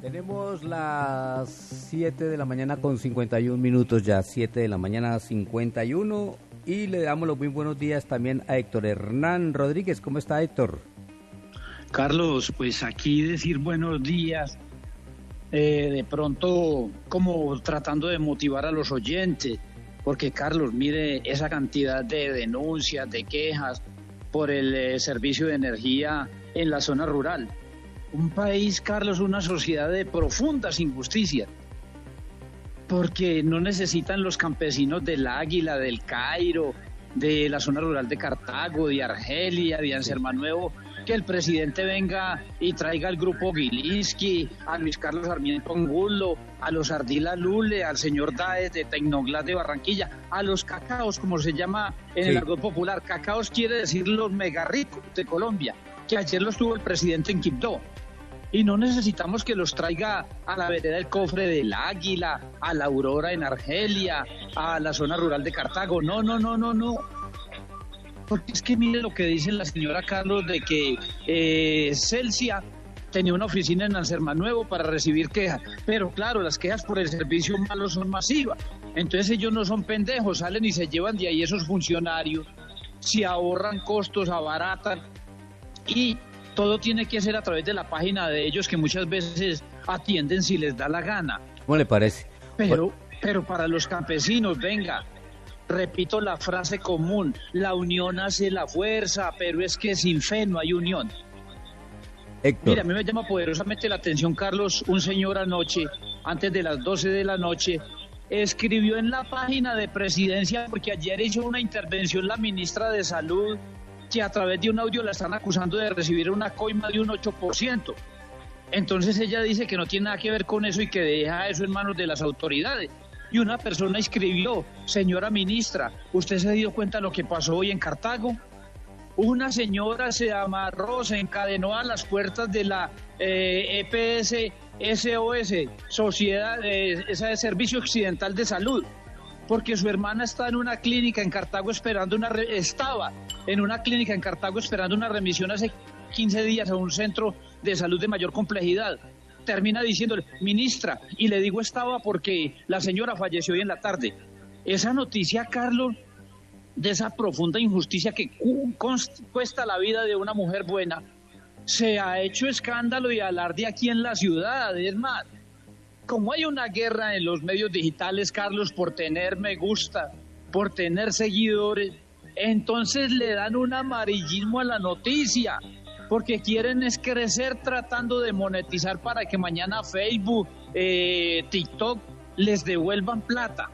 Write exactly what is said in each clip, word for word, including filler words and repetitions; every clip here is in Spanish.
Tenemos las siete de la mañana con cincuenta y un minutos ya, siete de la mañana cincuenta y uno, y le damos los muy buenos días también a Héctor Hernán Rodríguez. ¿Cómo está, Héctor? Carlos, pues aquí decir buenos días, eh, de pronto como tratando de motivar a los oyentes, porque Carlos, mire esa cantidad de denuncias, de quejas por el eh, servicio de energía en la zona rural. Un país, Carlos, una sociedad de profundas injusticias, porque no necesitan los campesinos del Águila, del Cairo, de la zona rural de Cartago, de Argelia, de Ansermanuevo, que el presidente venga y traiga al grupo Gilinski, a Luis Carlos Sarmiento Angulo, a los Ardila Lule, al señor Daes de Tecnoglas de Barranquilla, a los cacaos, como se llama en sí. El argot popular. Cacaos quiere decir los mega ricos de Colombia, que ayer los tuvo el presidente en Quibdó. Y no necesitamos que los traiga a la vereda del Cofre del Águila, a la Aurora en Argelia, a la zona rural de Cartago. No, no, no, no, no. Porque es que mire lo que dice la señora Carlos de que eh, Celsia tenía una oficina en Ansermanuevo para recibir quejas. Pero claro, las quejas por el servicio malo son masivas. Entonces ellos no son pendejos, salen y se llevan de ahí esos funcionarios, se ahorran costos, abaratan y todo tiene que ser a través de la página de ellos, que muchas veces atienden si les da la gana. ¿Cómo le parece? Pero, pero para los campesinos, venga, repito la frase común, la unión hace la fuerza, pero es que sin fe no hay unión. Héctor. Mira, a mí me llama poderosamente la atención, Carlos, un señor anoche, antes de las doce de la noche, escribió en la página de Presidencia, porque ayer hizo una intervención la ministra de Salud, que a través de un audio la están acusando de recibir una coima de un ocho por ciento. Entonces ella dice que no tiene nada que ver con eso y que deja eso en manos de las autoridades. Y una persona escribió, señora ministra, ¿usted se dio cuenta de lo que pasó hoy en Cartago? Una señora se amarró, se encadenó a las puertas de la eh, E P S S O S, Sociedad eh, esa de Servicio Occidental de Salud, porque su hermana está en una clínica en Cartago esperando una re- estaba en una clínica en Cartago esperando una remisión hace quince días a un centro de salud de mayor complejidad. Termina diciéndole, ministra, y le digo estaba porque la señora falleció hoy en la tarde. Esa noticia, Carlos, de esa profunda injusticia que cu- const- cuesta la vida de una mujer buena, se ha hecho escándalo y alarde aquí en la ciudad. Es más, como hay una guerra en los medios digitales, Carlos, por tener me gusta, por tener seguidores, entonces le dan un amarillismo a la noticia, porque quieren es crecer tratando de monetizar para que mañana Facebook, eh, TikTok les devuelvan plata.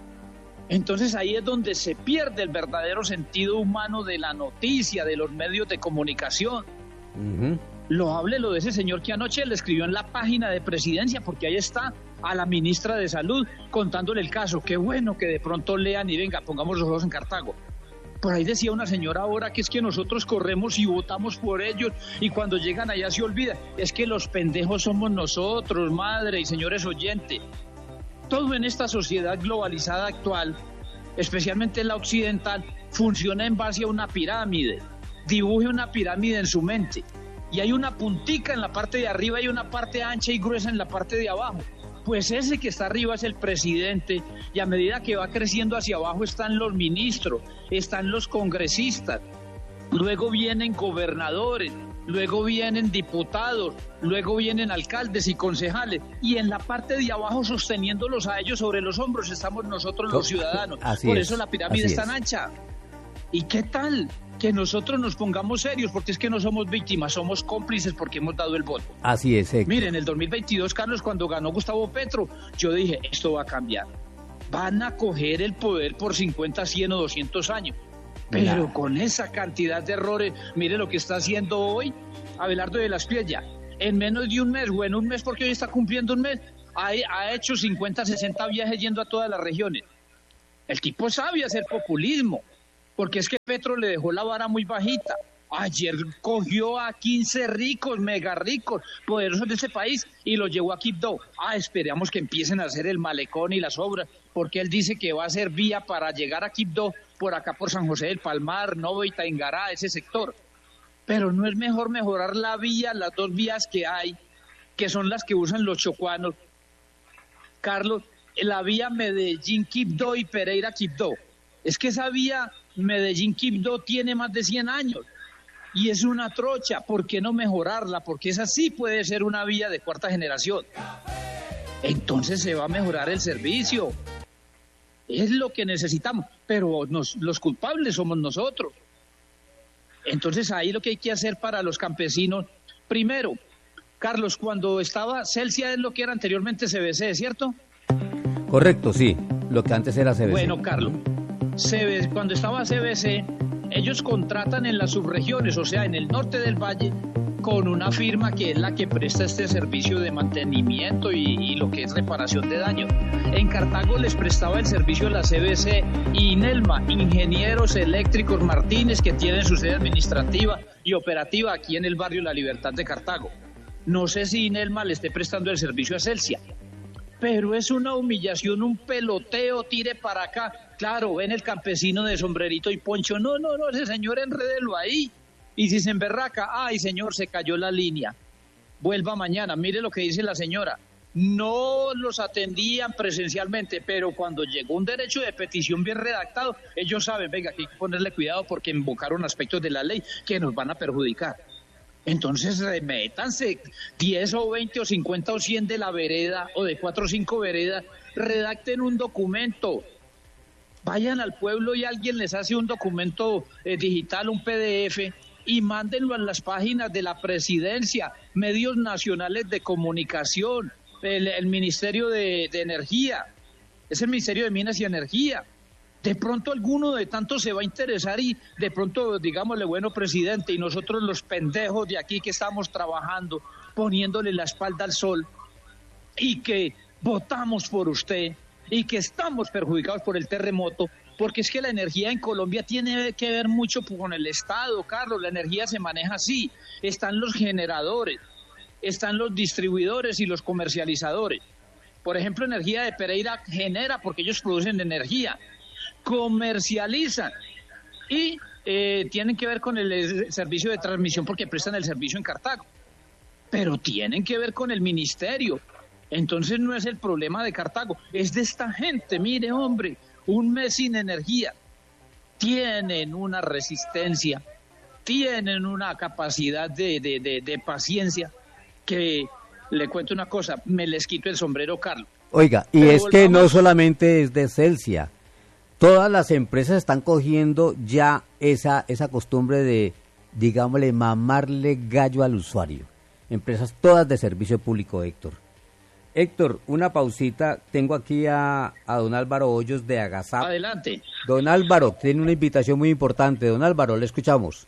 Entonces ahí es donde se pierde el verdadero sentido humano de la noticia, de los medios de comunicación. Uh-huh. Lo hable lo de ese señor que anoche le escribió en la página de Presidencia, porque ahí está a la ministra de Salud contándole el caso. Qué bueno que de pronto lean y venga, pongamos los ojos en Cartago. Por ahí decía una señora ahora que es que nosotros corremos y votamos por ellos y cuando llegan allá se olvida. Es que los pendejos somos nosotros, madre y señores oyentes. Todo en esta sociedad globalizada actual, especialmente la occidental, funciona en base a una pirámide. Dibuje una pirámide en su mente. Y hay una puntica en la parte de arriba y una parte ancha y gruesa en la parte de abajo. Pues ese que está arriba es el presidente y a medida que va creciendo hacia abajo están los ministros, están los congresistas, luego vienen gobernadores, luego vienen diputados, luego vienen alcaldes y concejales y en la parte de abajo sosteniéndolos a ellos sobre los hombros estamos nosotros los ciudadanos. Así Por es, eso la pirámide es tan ancha. ¿Y qué tal? Que nosotros nos pongamos serios, porque es que no somos víctimas, somos cómplices porque hemos dado el voto. Así es, Héctor. Miren, en el dos mil veintidós, Carlos, cuando ganó Gustavo Petro, yo dije, esto va a cambiar. Van a coger el poder por cincuenta, cien o doscientos años. Pero nah. Con esa cantidad de errores, mire lo que está haciendo hoy Abelardo de la Espriella. En menos de un mes, o en un mes porque hoy está cumpliendo un mes, ha, ha hecho cincuenta, sesenta viajes yendo a todas las regiones. El tipo sabe hacer populismo. Porque es que Petro le dejó la vara muy bajita. Ayer cogió a quince ricos, mega ricos, poderosos de este país y los llevó a Quibdó. Ah, esperamos que empiecen a hacer el malecón y las obras, porque él dice que va a ser vía para llegar a Quibdó por acá por San José del Palmar, Novo y Taingará, ese sector. Pero no es mejor mejorar la vía, las dos vías que hay, que son las que usan los chocuanos, Carlos, la vía Medellín-Quibdó y Pereira-Quibdó. Es que esa vía Medellín-Quibdó tiene más de cien años y es una trocha. ¿Por qué no mejorarla? Porque esa sí puede ser una vía de cuarta generación. Entonces se va a mejorar el servicio. Es lo que necesitamos, pero nos, los culpables somos nosotros. Entonces ahí lo que hay que hacer para los campesinos, primero, Carlos, cuando estaba Celsia es lo que era anteriormente C B C, ¿cierto? Correcto, sí, lo que antes era C B C. Bueno, Carlos, C B C, cuando estaba C B C, ellos contratan en las subregiones, o sea, en el norte del valle, con una firma que es la que presta este servicio de mantenimiento y, y lo que es reparación de daño. En Cartago les prestaba el servicio la C B C y INELMA, Ingenieros Eléctricos Martínez, que tienen su sede administrativa y operativa aquí en el barrio La Libertad de Cartago. No sé si INELMA le esté prestando el servicio a Celsia, pero es una humillación, un peloteo, tire para acá. Claro, ven el campesino de sombrerito y poncho, no, no, no, ese señor enrédelo ahí. Y si se emberraca, ay señor, se cayó la línea, vuelva mañana. Mire lo que dice la señora, no los atendían presencialmente, pero cuando llegó un derecho de petición bien redactado, ellos saben, venga, que hay que ponerle cuidado porque invocaron aspectos de la ley que nos van a perjudicar. Entonces remétanse diez o veinte o cincuenta o cien de la vereda o de cuatro o cinco veredas, redacten un documento, vayan al pueblo y alguien les hace un documento eh, digital, un P D F, y mándenlo en las páginas de la presidencia, medios nacionales de comunicación, el, el Ministerio de, de Energía, es el Ministerio de Minas y Energía. De pronto alguno de tantos se va a interesar y de pronto, digámosle, bueno, presidente, y nosotros los pendejos de aquí que estamos trabajando, poniéndole la espalda al sol, y que votamos por usted, y que estamos perjudicados por el terremoto, porque es que la energía en Colombia tiene que ver mucho con el Estado, Carlos, la energía se maneja así, están los generadores, están los distribuidores y los comercializadores. Por ejemplo, Energía de Pereira genera porque ellos producen energía, comercializan y eh, tienen que ver con el servicio de transmisión porque prestan el servicio en Cartago, pero tienen que ver con el ministerio. Entonces no es el problema de Cartago, es de esta gente. Mire, hombre, un mes sin energía, tienen una resistencia, tienen una capacidad de, de, de, de paciencia que, le cuento una cosa, me les quito el sombrero, Carlos. Oiga, y Pero es volvamos... que no solamente es de Celsia, todas las empresas están cogiendo ya esa, esa costumbre de, digámosle, mamarle gallo al usuario. Empresas todas de servicio público, Héctor. Héctor, una pausita. Tengo aquí a, a don Álvaro Hoyos de Agasap. Adelante. Don Álvaro, tiene una invitación muy importante. Don Álvaro, le escuchamos.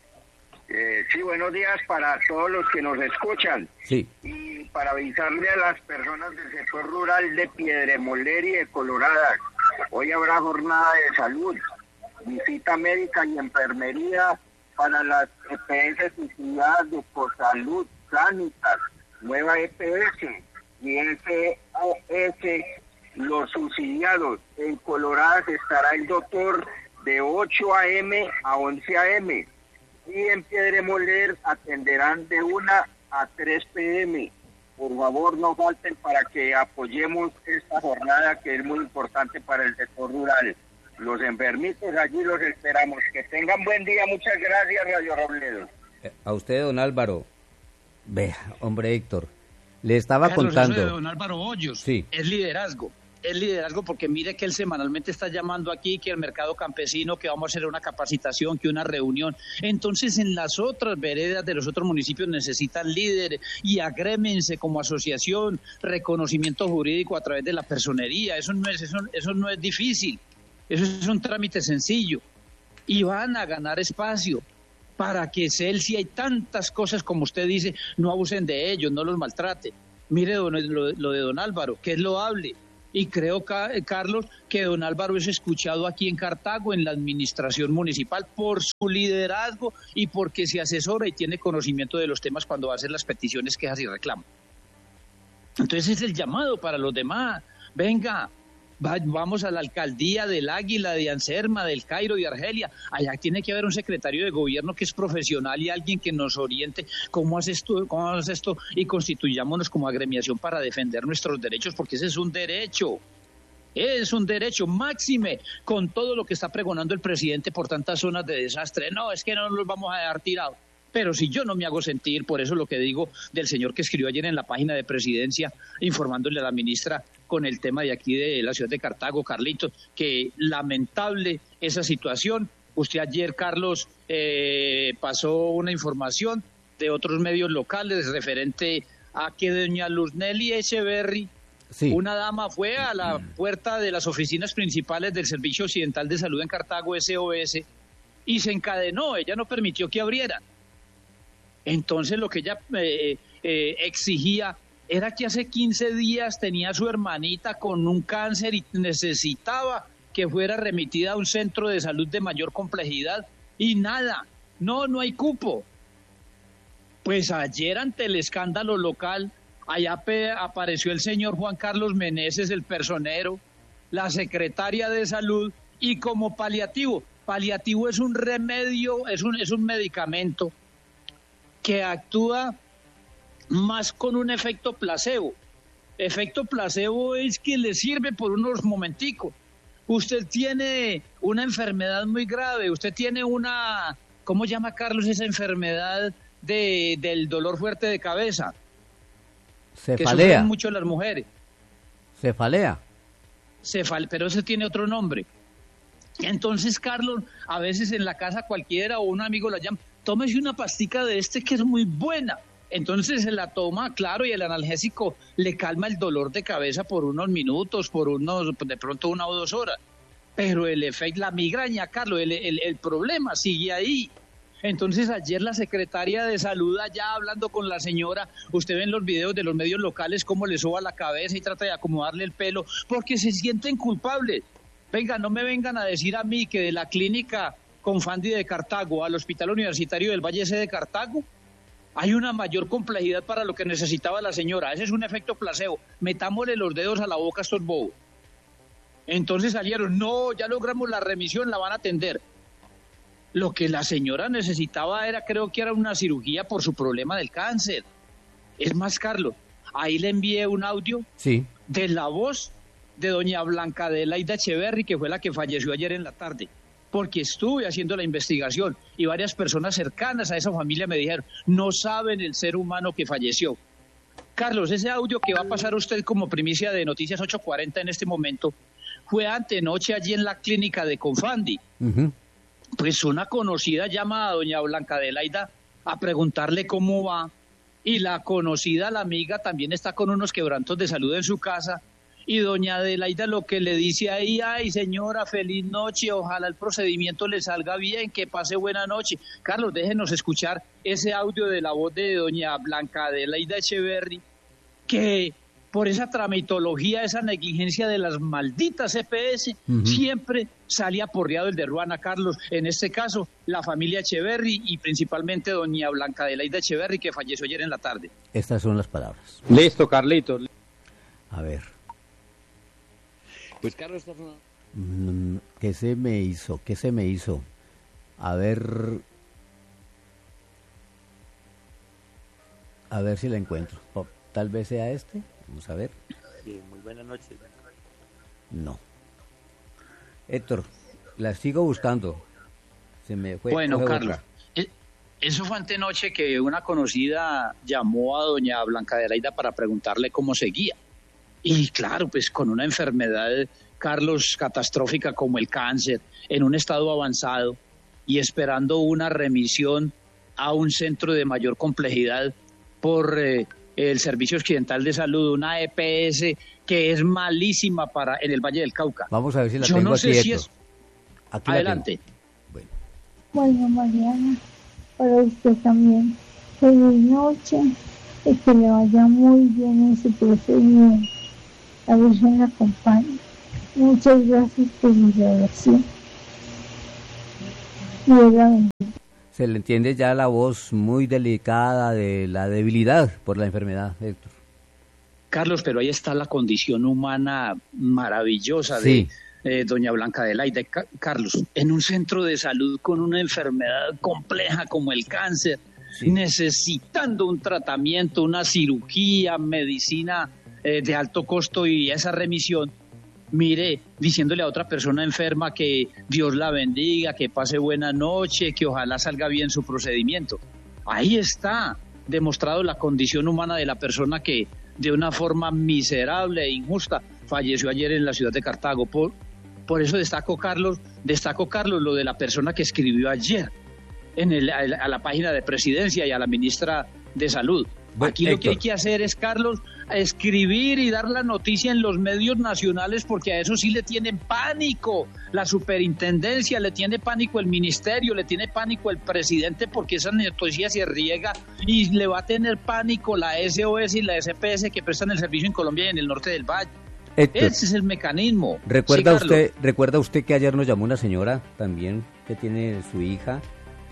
Eh, sí, buenos días para todos los que nos escuchan. Sí. Y para avisarle a las personas del sector rural de Piedremoler y de Colorada, hoy habrá jornada de salud, visita médica y enfermería para las E P S subsidiadas de Cosalud, Sanitas, Nueva E P S y S O S, los subsidiados. En Colorada estará el doctor de ocho a eme a once a eme y en Piedremoler atenderán de una a tres pe eme. Por favor, no falten para que apoyemos esta jornada que es muy importante para el sector rural. Los enfermitos allí los esperamos. Que tengan buen día. Muchas gracias, Radio Robledo. A usted, don Álvaro. Vea, hombre, Héctor, le estaba Carlos, contando. eso de don Álvaro Hoyos, sí. Es liderazgo. Es liderazgo porque mire que él semanalmente está llamando aquí que el mercado campesino, que vamos a hacer una capacitación, que una reunión. Entonces en las otras veredas de los otros municipios necesitan líderes y agrémense como asociación, reconocimiento jurídico a través de la personería. Eso no es, eso, eso no es difícil, eso es un trámite sencillo y van a ganar espacio para que Celsia y tantas cosas como usted dice, no abusen de ellos, no los maltrate. Mire don, lo, lo de don Álvaro, que es loable. Y creo, Carlos, que don Álvaro es escuchado aquí en Cartago, en la administración municipal, por su liderazgo y porque se asesora y tiene conocimiento de los temas cuando va a hacer las peticiones, quejas y reclamos. Entonces es el llamado para los demás. Venga, Va, vamos a la alcaldía del Águila, de Anserma, del Cairo, de Argelia. Allá tiene que haber un secretario de gobierno que es profesional y alguien que nos oriente cómo haces esto, cómo haces esto y constituyámonos como agremiación para defender nuestros derechos, porque ese es un derecho. Es un derecho máxime con todo lo que está pregonando el presidente por tantas zonas de desastre. No, es que no nos vamos a dejar tirados. Pero si yo no me hago sentir, por eso lo que digo del señor que escribió ayer en la página de Presidencia, informándole a la ministra con el tema de aquí de la ciudad de Cartago, Carlitos, que lamentable esa situación. Usted ayer, Carlos, eh, pasó una información de otros medios locales referente a que doña Luznelly Echeverry, sí, una dama, fue a la puerta de las oficinas principales del Servicio Occidental de Salud en Cartago, S O S, y se encadenó, ella no permitió que abrieran. Entonces lo que ella eh, eh, exigía era que hace quince días tenía a su hermanita con un cáncer y necesitaba que fuera remitida a un centro de salud de mayor complejidad, y nada, no, no hay cupo. Pues ayer, ante el escándalo local, allá apareció el señor Juan Carlos Meneses, el personero, la secretaria de salud, y como paliativo, paliativo es un remedio, es un, es un medicamento que actúa más con un efecto placebo. Efecto placebo es que le sirve por unos momenticos. Usted tiene una enfermedad muy grave, usted tiene una, ¿cómo llama Carlos esa enfermedad de, del dolor fuerte de cabeza? Cefalea. Que sufren mucho las mujeres. Cefalea. Cefal, pero ese tiene otro nombre. Entonces, Carlos, a veces en la casa cualquiera o un amigo la llama, tómese una pastica de este que es muy buena. Entonces se la toma, claro, y el analgésico le calma el dolor de cabeza por unos minutos, por unos, de pronto una o dos horas. Pero el efecto, la migraña, Carlos, el, el, el problema sigue ahí. Entonces ayer la secretaria de salud allá hablando con la señora, usted ve en los videos de los medios locales cómo le soba la cabeza y trata de acomodarle el pelo, porque se sienten culpables. Venga, no me vengan a decir a mí que de la clínica Confandi de Cartago al Hospital Universitario del Valle C de Cartago hay una mayor complejidad para lo que necesitaba la señora. Ese es un efecto placebo. Metámosle los dedos a la boca a estos bobos. Entonces salieron, no, ya logramos la remisión, la van a atender. Lo que la señora necesitaba era, creo que era una cirugía por su problema del cáncer. Es más, Carlos, ahí le envié un audio, sí, de la voz de doña Blanca Adelaida Echeverry, que fue la que falleció ayer en la tarde, porque estuve haciendo la investigación y varias personas cercanas a esa familia me dijeron, no saben el ser humano que falleció. Carlos, ese audio que va a pasar usted como primicia de Noticias ocho cuarenta en este momento, fue antenoche allí en la clínica de Confandi. Uh-huh. Pues una conocida llama a doña Blanca Adelaida a preguntarle cómo va, y la conocida, la amiga, también está con unos quebrantos de salud en su casa, y doña Adelaida lo que le dice ahí, ay señora, feliz noche, ojalá el procedimiento le salga bien, que pase buena noche. Carlos, déjenos escuchar ese audio de la voz de doña Blanca Adelaida Echeverry, que por esa tramitología, esa negligencia de las malditas E P S, uh-huh, siempre salía porreado el de Ruana. Carlos, en este caso, la familia Echeverry y principalmente doña Blanca Adelaida Echeverry, que falleció ayer en la tarde. Estas son las palabras. Listo, Carlitos. A ver. Pues Carlos, esta fue una... ¿Qué se me hizo? ¿Qué se me hizo? A ver... A ver si la encuentro. Oh, tal vez sea este. Vamos a ver. Sí, muy buenas noches. No. Héctor, la sigo buscando. Se me fue. Bueno, Carlos, otra. Eso fue antenoche que una conocida llamó a doña Blanca Adelaida para preguntarle cómo seguía. Y claro, pues con una enfermedad, Carlos, catastrófica como el cáncer, en un estado avanzado y esperando una remisión a un centro de mayor complejidad por... Eh, el Servicio Occidental de Salud, una E P S que es malísima para en el Valle del Cauca. Vamos a ver si la Yo tengo no aquí. Sé si es... aquí Adelante. Bueno. bueno, Mariana, para usted también, feliz noche y que le vaya muy bien en su procedimiento. La Virgen la acompañe. Muchas gracias por mi grabación. Dios la bendiga. Se le entiende ya la voz muy delicada de la debilidad por la enfermedad, Héctor. Carlos, pero ahí está la condición humana maravillosa Sí. de eh, doña Blanca Adelaida. Ca- Carlos, en un centro de salud con una enfermedad compleja como el cáncer, Sí. necesitando un tratamiento, una cirugía, medicina eh, de alto costo y esa remisión, mire, diciéndole a otra persona enferma que Dios la bendiga, que pase buena noche, que ojalá salga bien su procedimiento. Ahí está demostrado la condición humana de la persona que de una forma miserable e injusta falleció ayer en la ciudad de Cartago. Por, por eso destaco, Carlos, destaco, Carlos, lo de la persona que escribió ayer en el, a, la, a la página de Presidencia y a la ministra de Salud. Bueno, Aquí lo que hay Héctor. que hacer es, Carlos, escribir y dar la noticia en los medios nacionales, porque a eso sí le tienen pánico la superintendencia, le tiene pánico el ministerio, le tiene pánico el presidente, porque esa noticia se riega, y le va a tener pánico la S O S y la S P S que prestan el servicio en Colombia y en el norte del Valle. Héctor, Ese es el mecanismo. ¿recuerda Sí, Carlos. usted, recuerda usted que ayer nos llamó una señora también que tiene su hija?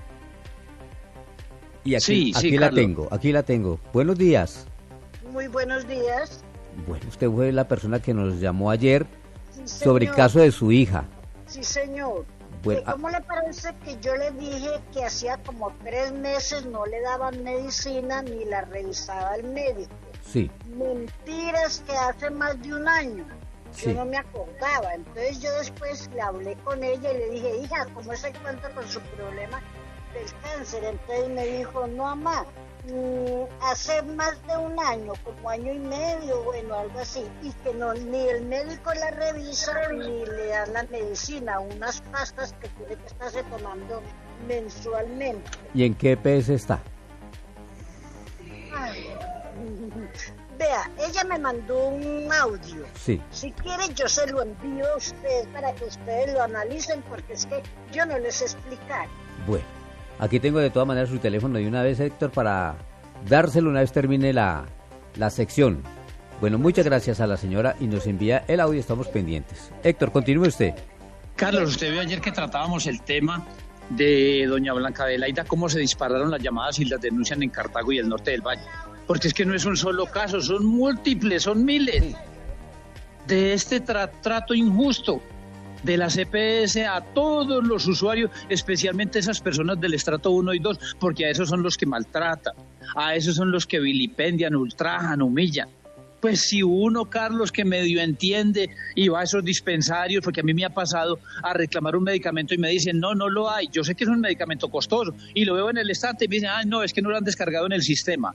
Y aquí, Sí, sí, aquí la Carlos. tengo, aquí la tengo. Buenos días. Muy buenos días. Bueno, usted fue la persona que nos llamó ayer Sí, sobre el señor. caso de su hija. Sí, señor. Bueno, ¿Y ¿Cómo le parece que yo le dije que hacía como tres meses no le daban medicina ni la revisaba el médico? sí, Mentiras, que hace más de un año. Sí. Yo no me acordaba. Entonces yo después le hablé con ella y le dije, hija, ¿cómo se encuentra con su problema del cáncer? Entonces me dijo, no, mamá, mm, hace más de un año, como año y medio, bueno, algo así, y que no, ni el médico la revisa ni le dan la medicina, unas pastas que tiene que estarse tomando mensualmente. ¿y en qué E P S está? Ay. Vea, ella me mandó un audio. Sí, Si quiere yo se lo envío a ustedes para que ustedes lo analicen, porque es que yo no les sé explicar. bueno. Aquí tengo de todas maneras su teléfono de una vez, Héctor, para dárselo una vez termine la, la sección. Bueno, muchas gracias a la señora y nos envía el audio, estamos pendientes. Héctor, continúe usted. Carlos, usted vio ayer que tratábamos el tema de doña Blanca Adelaida, cómo se dispararon las llamadas y las denuncian en Cartago y el norte del Valle. Porque es que no es un solo caso, son múltiples, son miles de este tra- trato injusto de la C P S a todos los usuarios, especialmente esas personas del estrato uno y dos, porque a esos son los que maltratan, a esos son los que vilipendian, ultrajan, humillan. Pues si uno, Carlos, que medio entiende y va a esos dispensarios, porque a mí me ha pasado a reclamar un medicamento y me dicen, no, no lo hay, yo sé que es un medicamento costoso, y lo veo en el estante y me dicen, ay, no, es que no lo han descargado en el sistema.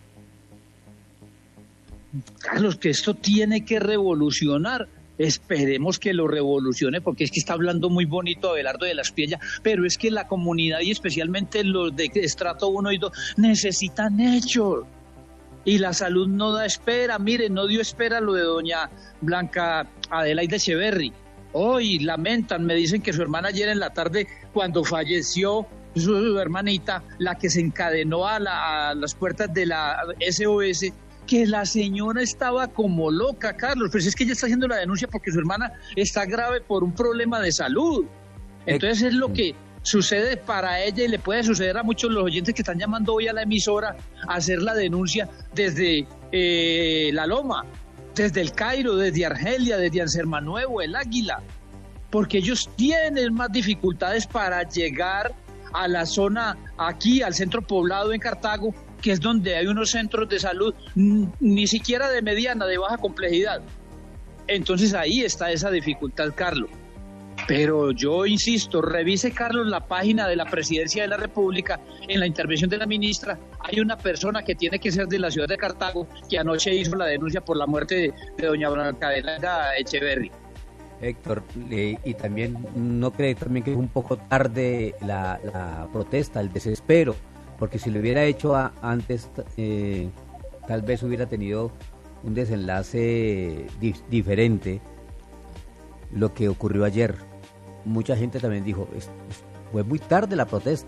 Carlos, que esto tiene que revolucionar. Esperemos que lo revolucione, porque es que está hablando muy bonito Abelardo de la Espriella, pero es que la comunidad y especialmente los de estrato uno y dos necesitan hechos. Y la salud no da espera. Miren, no dio espera lo de doña Blanca Adelaida Echeverry. Hoy lamentan, me dicen que su hermana ayer en la tarde, cuando falleció su hermanita, la que se encadenó a, la, a las puertas de la S O S, que la señora estaba como loca, Carlos. Pues es que ella está haciendo la denuncia porque su hermana está grave por un problema de salud. Entonces es lo que sucede para ella y le puede suceder a muchos de los oyentes que están llamando hoy a la emisora a hacer la denuncia desde eh, La Loma, desde El Cairo, desde Argelia, desde Ansermanuevo, El Águila, porque ellos tienen más dificultades para llegar a la zona aquí, al centro poblado en Cartago, que es donde hay unos centros de salud ni siquiera de mediana, de baja complejidad. Entonces ahí está esa dificultad, Carlos. Pero yo insisto, revise, Carlos, la página de la Presidencia de la República. En la intervención de la ministra hay una persona que tiene que ser de la ciudad de Cartago, que anoche hizo la denuncia por la muerte de, de doña Blanca Adelaida Echeverry. Héctor, eh, y también, ¿no cree también que es un poco tarde la, la protesta, el desespero? Porque si lo hubiera hecho a, antes, eh, tal vez hubiera tenido un desenlace di diferente. Lo que ocurrió ayer, mucha gente también dijo, es, es, fue muy tarde la protesta.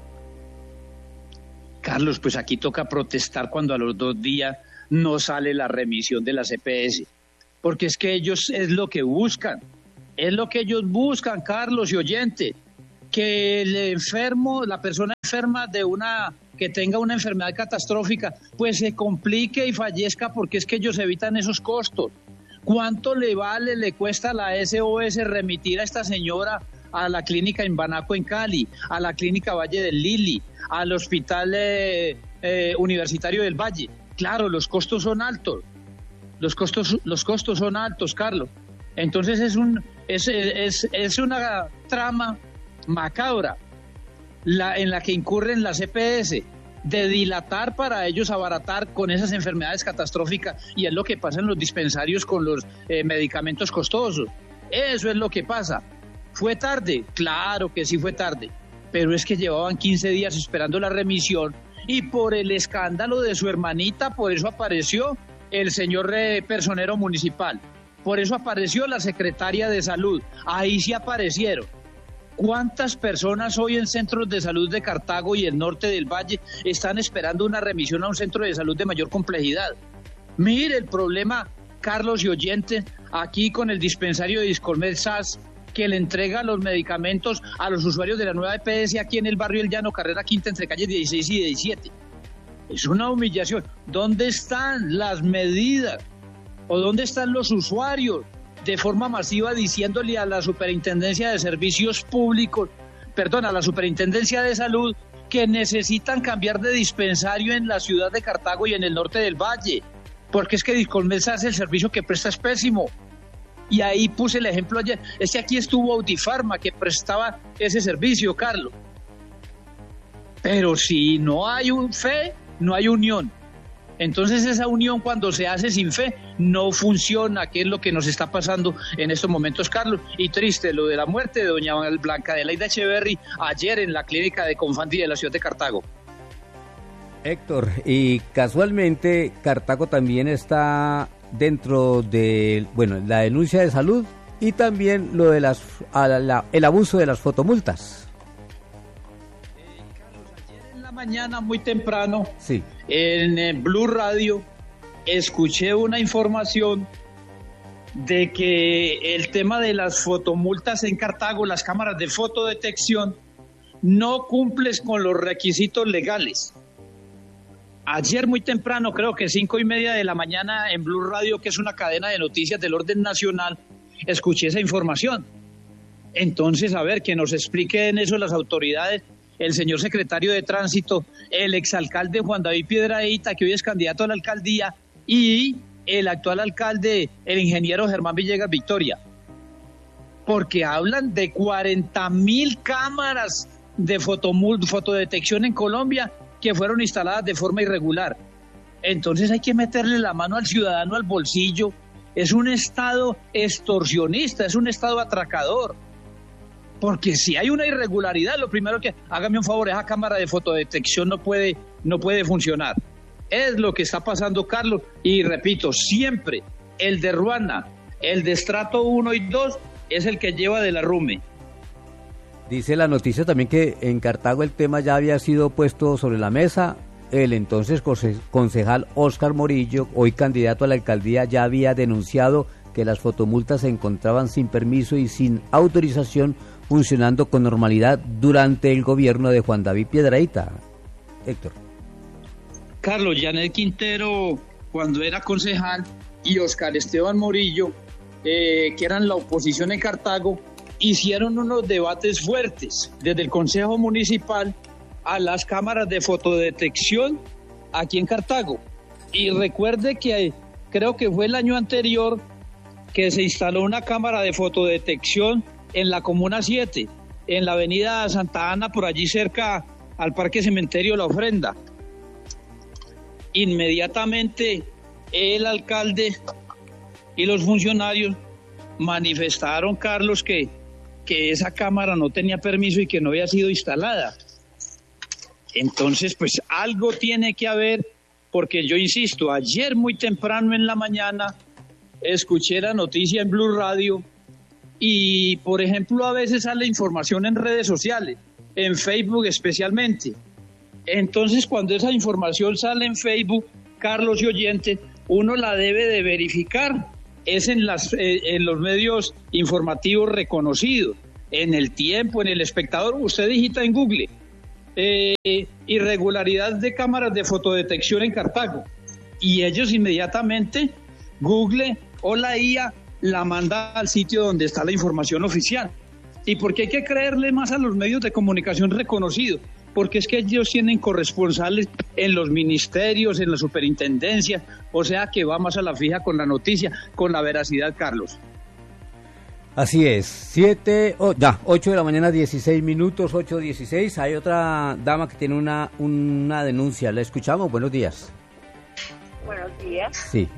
Carlos, pues aquí toca protestar cuando a los dos días no sale la remisión de la C P S, porque es que ellos es lo que buscan, es lo que ellos buscan, Carlos y oyente, que el enfermo, la persona enferma de una que tenga una enfermedad catastrófica, pues se complique y fallezca, porque es que ellos evitan esos costos. ¿Cuánto le vale, le cuesta a la S O S remitir a esta señora a la clínica Imbanaco en Cali, a la clínica Valle del Lili, al hospital eh, eh, universitario del Valle? Claro, los costos son altos, los costos, los costos son altos, Carlos. Entonces es, un, es, es, es una trama macabra la, en la que incurren las E P S, de dilatar para ellos abaratar con esas enfermedades catastróficas, y es lo que pasa en los dispensarios con los eh, medicamentos costosos. Eso es lo que pasa. ¿Fue tarde? Claro que sí fue tarde, pero es que llevaban quince días esperando la remisión, y por el escándalo de su hermanita, por eso apareció el señor eh, personero municipal, por eso apareció la secretaria de salud, ahí sí aparecieron. ¿Cuántas personas hoy en centros de salud de Cartago y el norte del Valle están esperando una remisión a un centro de salud de mayor complejidad? Mire el problema, Carlos y oyentes, aquí con el dispensario de Discolmed S A S, que le entrega los medicamentos a los usuarios de la nueva E P S aquí en el barrio El Llano, carrera quinta, entre calles dieciséis y diecisiete. Es una humillación. ¿Dónde están las medidas? ¿O dónde están los usuarios? De forma masiva diciéndole a la Superintendencia de Servicios Públicos, perdón, a la Superintendencia de Salud, que necesitan cambiar de dispensario en la ciudad de Cartago y en el norte del Valle, porque es que Discolmed S A S, el servicio que presta, es pésimo. Y ahí puse el ejemplo ayer, es que aquí estuvo Autifarma, que prestaba ese servicio, Carlos. Pero si no hay un fe, no hay unión. Entonces esa unión, cuando se hace sin fe, no funciona, que es lo que nos está pasando en estos momentos, Carlos. Y triste lo de la muerte de doña Blanca Adelaida Echeverry ayer en la clínica de Confandi de la ciudad de Cartago. Héctor, y casualmente Cartago también está dentro de, bueno, la denuncia de salud y también lo de las a la, la, el abuso de las fotomultas. Mañana muy temprano, sí, en eh, Blue Radio escuché una información de que el tema de las fotomultas en Cartago, las cámaras de fotodetección, no cumples con los requisitos legales. Ayer muy temprano, creo que cinco y media de la mañana, en Blue Radio, que es una cadena de noticias del orden nacional, escuché esa información. Entonces, a ver, que nos expliquen eso las autoridades, el señor secretario de Tránsito, el exalcalde Juan David Piedrahíta, que hoy es candidato a la alcaldía, y el actual alcalde, el ingeniero Germán Villegas Victoria. Porque hablan de cuarenta mil cámaras de fotomul- fotodetección en Colombia que fueron instaladas de forma irregular. Entonces hay que meterle la mano al ciudadano al bolsillo. Es un Estado extorsionista, es un Estado atracador. Porque si hay una irregularidad, lo primero que, hágame un favor, esa cámara de fotodetección no puede, no puede funcionar. Es lo que está pasando, Carlos, y repito, siempre el de Ruana, el de estrato uno y dos, es el que lleva del arrume. Dice la noticia también que en Cartago el tema ya había sido puesto sobre la mesa. El entonces concejal Óscar Morillo, hoy candidato a la alcaldía, ya había denunciado que las fotomultas se encontraban sin permiso y sin autorización, funcionando con normalidad durante el gobierno de Juan David Piedrahíta. Héctor. Carlos, Janet Quintero, cuando era concejal, y Óscar Esteban Morillo, eh, que eran la oposición en Cartago, hicieron unos debates fuertes desde el Consejo Municipal a las cámaras de fotodetección aquí en Cartago. Y recuerde que creo que fue el año anterior que se instaló una cámara de fotodetección en la Comuna siete, en la avenida Santa Ana, por allí cerca al Parque Cementerio La Ofrenda. Inmediatamente el alcalde y los funcionarios manifestaron, Carlos, que, que esa cámara no tenía permiso y que no había sido instalada. Entonces, pues algo tiene que haber, porque yo insisto, ayer muy temprano en la mañana escuché la noticia en Blue Radio y, por ejemplo, a veces sale información en redes sociales, en Facebook especialmente. Entonces, cuando esa información sale en Facebook, Carlos y oyentes, uno la debe de verificar. Es en, las, eh, en los medios informativos reconocidos, en El Tiempo, en El Espectador. Usted digita en Google eh, irregularidad de cámaras de fotodetección en Cartago. Y ellos inmediatamente, Google o la I A, la manda al sitio donde está la información oficial. ¿Y por qué hay que creerle más a los medios de comunicación reconocidos? Porque es que ellos tienen corresponsales en los ministerios, en la superintendencia, o sea que va más a la fija con la noticia, con la veracidad, Carlos. Así es, siete, oh, ya, ocho de la mañana, dieciséis minutos, ocho dieciséis. Hay otra dama que tiene una, una denuncia, la escuchamos, buenos días. Buenos días. Sí.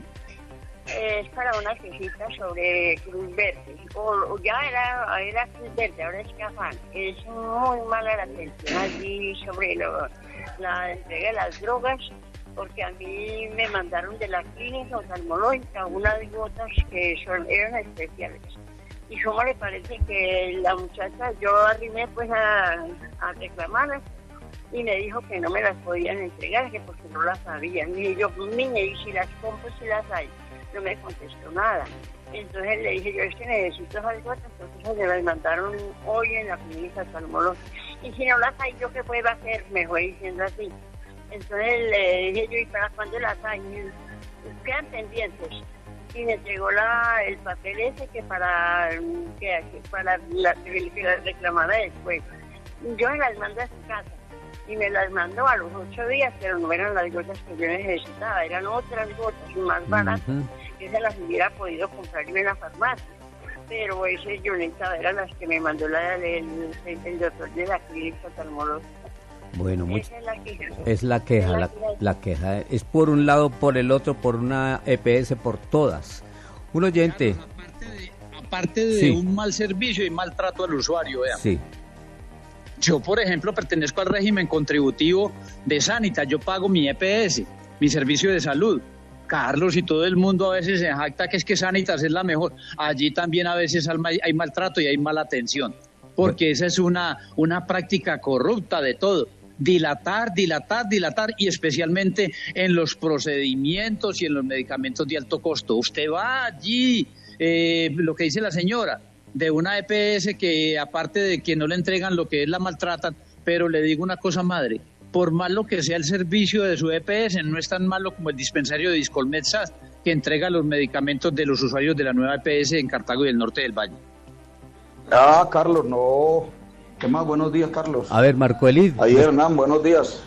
Es para una quejita sobre Cruz Verde. O, o ya era, era Cruz Verde, ahora es Cafán. Es muy mala la atención allí sobre lo, la entrega de las drogas, porque a mí me mandaron de la clínica oftalmológica unas gotas que son, eran especiales. Y cómo le parece que la muchacha, yo arrimé pues a, a reclamarlas y me dijo que no me las podían entregar, que porque no las sabían. Y yo, niña, y si las compro, si las hay. No me contestó nada. Entonces le dije yo, es que necesito esas gotas, entonces me las mandaron hoy en la clínica oftalmológica. Y si no las hay, ¿yo qué puedo hacer? Me fue diciendo así. Entonces le dije yo, ¿y para cuándo las hay? Quedan pendientes. Y me entregó la, el papel ese que para que, para la, que la reclamara después. Yo me las mando a su casa y me las mandó a los ocho días, pero no eran las gotas que yo necesitaba, eran otras gotas más baratas, uh-huh. que se las hubiera podido comprar en la farmacia. Pero ese yo necesitaba, eran las que me mandó la, el, el, el doctor de la clínica oftalmológica. Bueno, muy, es la queja. Es la queja, la, la queja. Es por un lado, por el otro, por una E P S, por todas. Un oyente. Claro, aparte de, aparte de sí. un mal servicio y maltrato al usuario, vean. Sí. Yo, por ejemplo, pertenezco al régimen contributivo de Sanitas. Yo pago mi E P S, mi servicio de salud. Carlos y todo el mundo a veces se jacta que es que Sanitas es la mejor. Allí también a veces hay maltrato y hay mala atención. Porque esa es una, una práctica corrupta de todo. Dilatar, dilatar, dilatar, y especialmente en los procedimientos y en los medicamentos de alto costo. Usted va allí, eh, lo que dice la señora, de una E P S que aparte de que no le entregan lo que es, la maltratan, pero le digo una cosa, madre, por malo que sea el servicio de su E P S, no es tan malo como el dispensario de Discolmet S A S, que entrega los medicamentos de los usuarios de la nueva E P S en Cartago y el norte del Valle. Ah, Carlos, no. ¿Qué más? Buenos días, Carlos. A ver, Marco Elid. Ahí, Hernán, buenos días.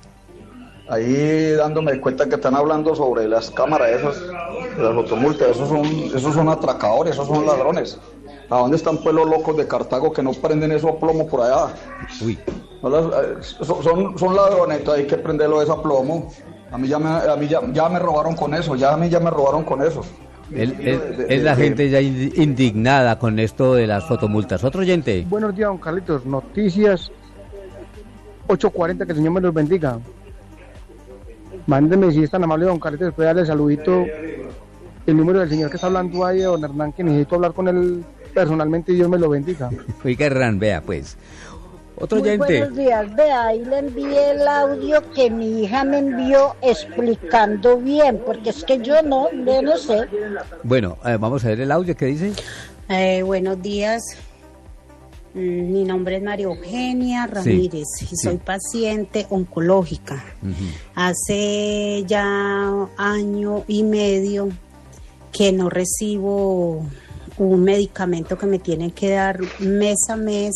Ahí dándome cuenta que están hablando sobre las cámaras esas, de las fotomultas. Esos son, esos son atracadores, esos son ladrones. ¿A dónde están pues los locos de Cartago que no prenden eso a plomo por allá? Uy. No las, son, son, son ladrones, entonces hay que prenderlo eso a plomo. A mí ya me, a mí ya, ya me robaron con eso, ya a mí ya me robaron con eso. El, el, es la gente ya indignada con esto de las fotomultas. Otro oyente. Buenos días, don Carlitos. Noticias ocho cuarenta, que el Señor me los bendiga. Mándeme, si es tan amable, don Carlitos, después darle saludito el número del señor que está hablando ahí, don Hernán, que necesito hablar con él personalmente y Dios me lo bendiga. Oiga, Hernán, vea pues. Otro Muy oyente. Buenos días, vea, ahí le envié el audio que mi hija me envió explicando bien, porque es que yo no, yo no sé. Bueno, eh, vamos a ver el audio, ¿qué dice? Eh, buenos días, mi nombre es María Eugenia Ramírez sí, y soy sí. paciente oncológica. Uh-huh. Hace ya año y medio que no recibo un medicamento que me tienen que dar mes a mes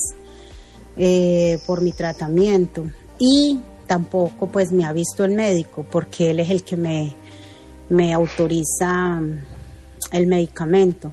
eh, por mi tratamiento, y tampoco pues me ha visto el médico porque él es el que me, me autoriza el medicamento.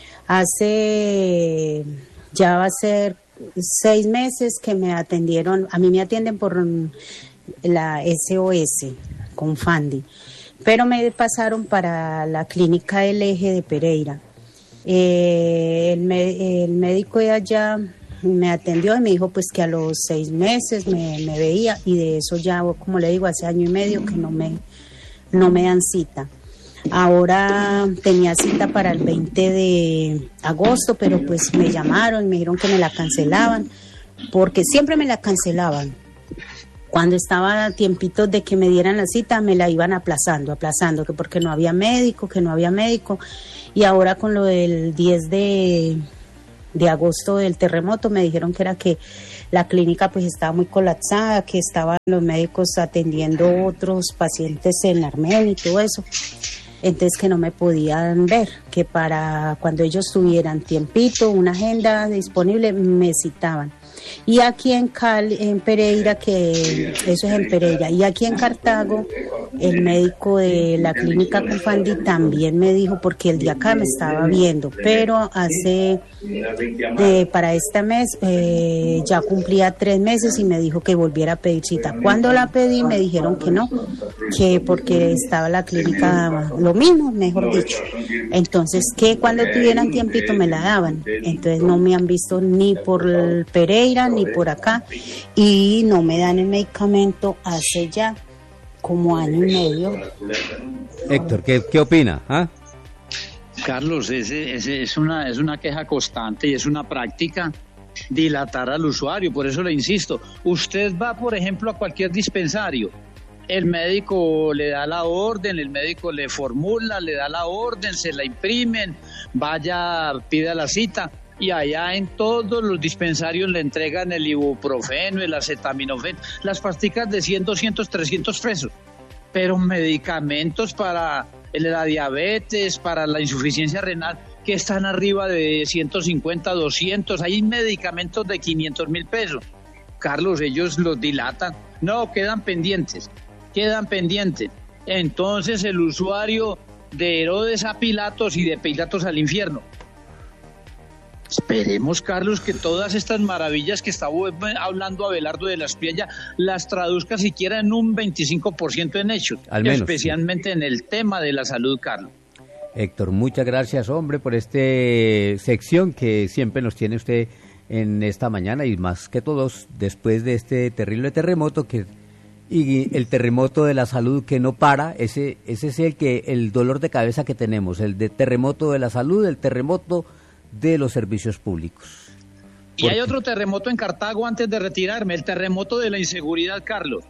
Hace ya va a ser seis meses que me atendieron, a mí me atienden por la S O S con Fandi, pero me pasaron para la clínica del Eje de Pereira. Eh, el, me, el médico de allá me atendió y me dijo pues que a los seis meses me, me veía, y de eso ya, como le digo, hace año y medio que no me, no me dan cita. Ahora tenía cita para el veinte de agosto, pero pues me llamaron, me dijeron que me la cancelaban, porque siempre me la cancelaban. Cuando estaba a tiempitos de que me dieran la cita, me la iban aplazando, aplazando, que porque no había médico, que no había médico. Y ahora con lo del diez de de agosto del terremoto, me dijeron que era que la clínica pues estaba muy colapsada, que estaban los médicos atendiendo otros pacientes en Armenia y todo eso. Entonces que no me podían ver, que para cuando ellos tuvieran tiempito, una agenda disponible, me citaban. Y aquí en Cali, en Pereira, que eso es en Pereira, y aquí en Cartago, el médico de la clínica Confandi también me dijo, porque el de acá me estaba viendo, pero hace, eh, para este mes, eh, ya cumplía tres meses y me dijo que volviera a pedir cita. Cuando la pedí me dijeron que no, que porque estaba la clínica, lo mismo, mejor dicho. Entonces, que cuando tuvieran tiempito me la daban. Entonces no me han visto ni por el Pereira, ni por acá, y no me dan el medicamento hace ya como año y medio. Héctor, ¿qué, qué opina? ¿Ah? Carlos, ese, ese es una es una queja constante y es una práctica dilatar al usuario. Por eso le insisto, usted va, por ejemplo, a cualquier dispensario, el médico le da la orden, el médico le formula, le da la orden, se la imprimen, vaya, pida la cita, y allá en todos los dispensarios le entregan el ibuprofeno, el acetaminofén, las pasticas de cien, doscientos, trescientos pesos, pero medicamentos para la diabetes, para la insuficiencia renal, que están arriba de ciento cincuenta, doscientos, hay medicamentos de quinientos mil pesos. Carlos, ellos los dilatan, no, quedan pendientes, quedan pendientes. Entonces el usuario de Herodes a Pilatos y de Pilatos al infierno. Esperemos, Carlos, que todas estas maravillas que está hablando Abelardo de la Espriella las traduzca siquiera en un veinticinco por ciento en hechos, al menos, especialmente sí, en el tema de la salud, Carlos. Héctor, muchas gracias, hombre, por esta sección que siempre nos tiene usted en esta mañana, y más que todos después de este terrible terremoto que y el terremoto de la salud que no para. Ese ese es el que el dolor de cabeza que tenemos, el de terremoto de la salud, el terremoto de los servicios públicos. Y hay otro terremoto en Cartago antes de retirarme, el terremoto de la inseguridad, Carlos.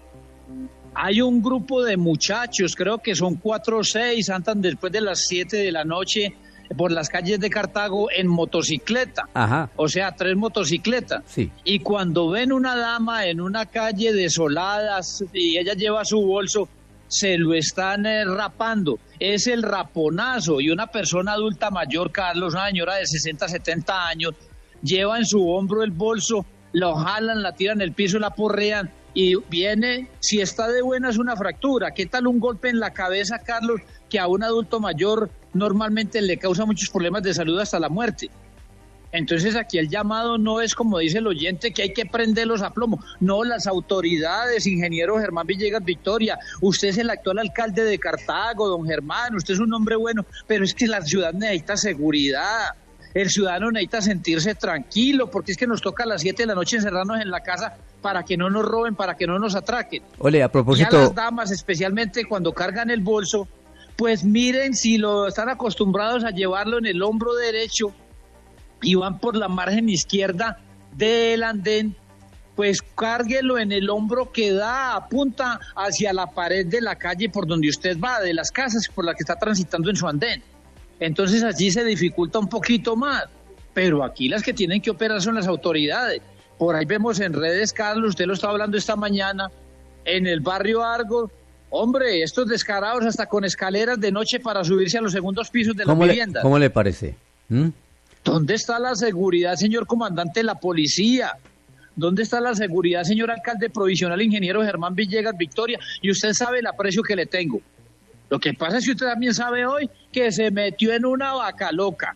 Hay un grupo de muchachos, creo que son cuatro o seis, andan después de las siete de la noche por las calles de Cartago en motocicleta. Ajá. O sea, tres motocicletas. Sí. Y cuando ven una dama en una calle desolada y ella lleva su bolso, se lo están eh, rapando. Es el raponazo. Y una persona adulta mayor, Carlos, una señora de sesenta, setenta años, lleva en su hombro el bolso, lo jalan, la tiran al piso, la porrean y viene, si está de buena es una fractura. ¿Qué tal un golpe en la cabeza, Carlos, que a un adulto mayor normalmente le causa muchos problemas de salud hasta la muerte? Entonces aquí el llamado no es como dice el oyente que hay que prenderlos a plomo. No, las autoridades, ingeniero Germán Villegas Victoria, usted es el actual alcalde de Cartago, don Germán, usted es un hombre bueno, pero es que la ciudad necesita seguridad. El ciudadano necesita sentirse tranquilo, porque es que nos toca a las siete de la noche encerrarnos en la casa para que no nos roben, para que no nos atraquen. Ole, a propósito... Ya las damas, especialmente cuando cargan el bolso, pues miren si lo están acostumbrados a llevarlo en el hombro derecho y van por la margen izquierda del andén, pues cárguelo en el hombro que da, apunta hacia la pared de la calle por donde usted va, de las casas por las que está transitando en su andén. Entonces allí se dificulta un poquito más, pero aquí las que tienen que operar son las autoridades. Por ahí vemos en redes, Carlos, usted lo estaba hablando esta mañana, en el barrio Argos, hombre, estos descarados hasta con escaleras de noche para subirse a los segundos pisos de las viviendas. ¿Cómo le parece? ¿Mm? ¿Dónde está la seguridad, señor comandante de la policía? ¿Dónde está la seguridad, señor alcalde provisional, ingeniero Germán Villegas Victoria? Y usted sabe el aprecio que le tengo. Lo que pasa es que usted también sabe hoy que se metió en una vaca loca.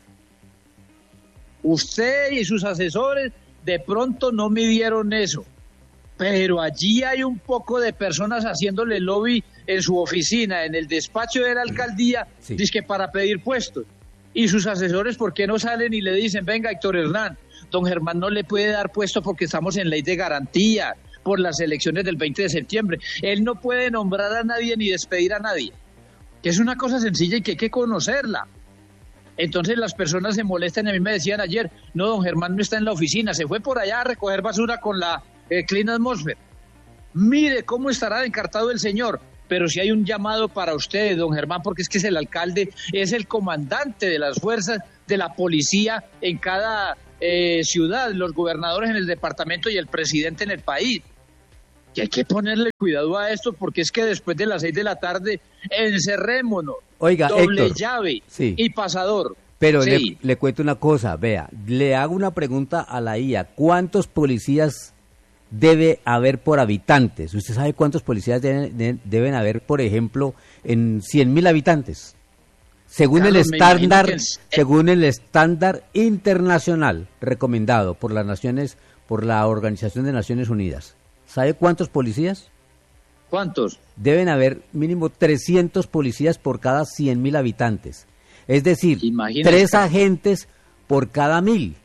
Usted y sus asesores de pronto no midieron eso. Pero allí hay un poco de personas haciéndole lobby en su oficina, en el despacho de la alcaldía, sí, dizque para pedir puestos. Y sus asesores, ¿por qué no salen y le dicen, venga, Héctor Hernán, don Germán no le puede dar puesto porque estamos en ley de garantía por las elecciones del veinte de septiembre? Él no puede nombrar a nadie ni despedir a nadie, que es una cosa sencilla y que hay que conocerla. Entonces las personas se molestan y a mí me decían ayer, no, don Germán no está en la oficina, se fue por allá a recoger basura con la eh, Clean Atmosphere. Mire cómo estará encartado el señor. Pero si hay un llamado para usted, don Germán, porque es que es el alcalde, es el comandante de las fuerzas de la policía en cada eh, ciudad, los gobernadores en el departamento y el presidente en el país. Y hay que ponerle cuidado a esto porque es que después de las seis de la tarde encerrémonos, Oiga, doble Héctor, llave sí. y pasador. Pero Sí. le, le cuento una cosa, vea, le hago una pregunta a la I A. ¿Cuántos policías debe haber por habitantes? ¿Usted sabe cuántos policías deben, de- deben haber, por ejemplo, en cien mil habitantes? Según Carlos, el me imagino estándar, que el- según el estándar internacional recomendado por las naciones, por la Organización de Naciones Unidas. ¿Sabe cuántos policías? ¿Cuántos? Deben haber mínimo trescientos policías por cada cien mil habitantes. Es decir, Imagínese, tres Carlos. agentes por cada mil.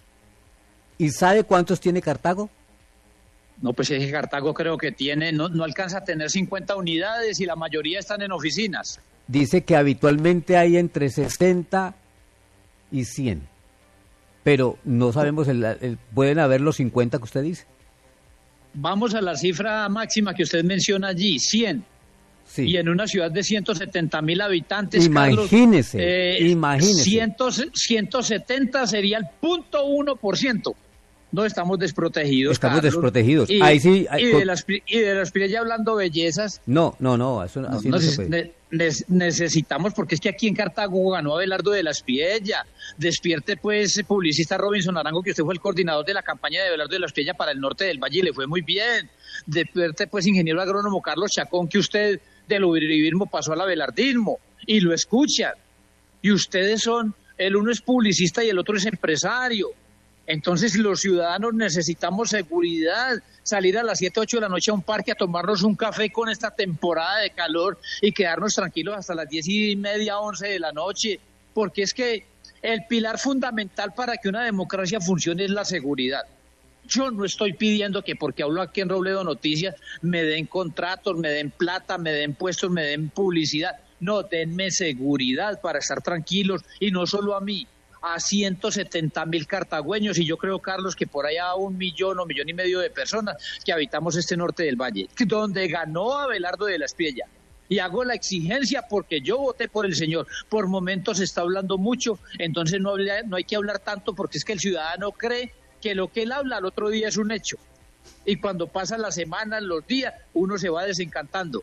¿Y sabe cuántos tiene Cartago? No, pues es que Cartago creo que tiene, no, no alcanza a tener cincuenta unidades y la mayoría están en oficinas. Dice que habitualmente hay entre sesenta y cien. Pero no sabemos, el, el- pueden haber los cincuenta que usted dice. Vamos a la cifra máxima que usted menciona allí, cien. Sí. Y en una ciudad de ciento setenta mil habitantes, Imagínese, Carlos, eh, imagínese. ciento setenta sería el cero punto uno por ciento. No estamos desprotegidos. Estamos Carlos. desprotegidos. Y, Ahí sí, y, ahí- de las, pi- y de las pi- ya hablando bellezas, No, no, no, eso, no, así no, no, se neces- puede. ne- nes- necesitamos, porque es que aquí en Cartago ganó Abelardo de la Espiella. Despierte, pues, publicista Robinson Arango, que usted fue el coordinador de la campaña de Abelardo de la Espiella para el norte del Valle y le fue muy bien. Despierte, pues, ingeniero agrónomo Carlos Chacón, que usted del uribismo pasó al abelardismo y lo escuchan. Y ustedes son, el uno es publicista y el otro es empresario. Entonces los ciudadanos necesitamos seguridad, salir a las siete, ocho de la noche a un parque a tomarnos un café con esta temporada de calor y quedarnos tranquilos hasta las diez y media, once de la noche, porque es que el pilar fundamental para que una democracia funcione es la seguridad. Yo no estoy pidiendo que porque hablo aquí en Robledo Noticias me den contratos, me den plata, me den puestos, me den publicidad. No, denme seguridad para estar tranquilos y no solo a mí, a ciento setenta mil cartagüeños y yo creo, Carlos, que por allá un millón o millón y medio de personas que habitamos este norte del valle, donde ganó Abelardo de la Espiella. Y hago la exigencia porque yo voté por el señor. Por momentos se está hablando mucho, entonces no, habla- no hay que hablar tanto porque es que el ciudadano cree que lo que él habla al otro día es un hecho. Y cuando pasan las semanas, los días, uno se va desencantando.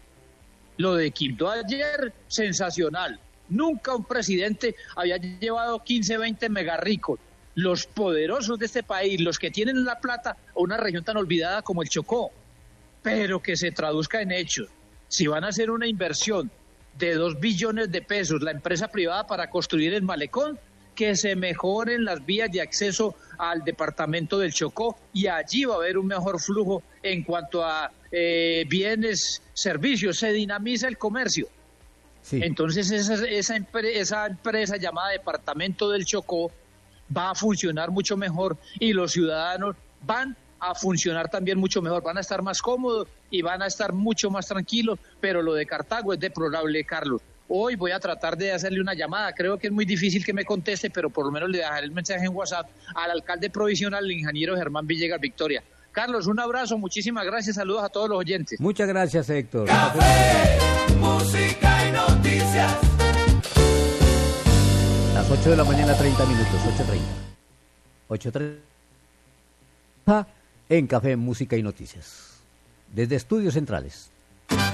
Lo de Quibdó ayer, sensacional. Nunca un presidente había llevado quince, veinte megarricos. Los poderosos de este país, los que tienen la plata, a una región tan olvidada como el Chocó. Pero que se traduzca en hechos. Si van a hacer una inversión de dos billones de pesos, la empresa privada para construir el malecón, que se mejoren las vías de acceso al departamento del Chocó y allí va a haber un mejor flujo en cuanto a eh, bienes, servicios, se dinamiza el comercio. Sí. Entonces esa, esa, empre- esa empresa llamada Departamento del Chocó va a funcionar mucho mejor y los ciudadanos van a funcionar también mucho mejor, van a estar más cómodos y van a estar mucho más tranquilos, pero lo de Cartago es deplorable, Carlos. Hoy voy a tratar de hacerle una llamada, creo que es muy difícil que me conteste, pero por lo menos le dejaré el mensaje en WhatsApp al alcalde provisional, el ingeniero Germán Villegas Victoria. Carlos, un abrazo, muchísimas gracias, saludos a todos los oyentes. Muchas gracias, Héctor. Café, música y noticias. Las ocho de la mañana, treinta minutos, ocho treinta. ocho treinta en Café, Música y Noticias. Desde Estudios Centrales.